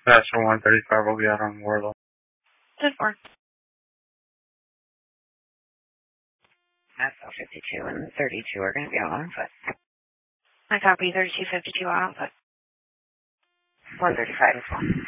Pastor 135 will be out on Warlow. 10-4. That's 52 and 32 are going to be on foot. I copy 3252 on foot. 135 as well.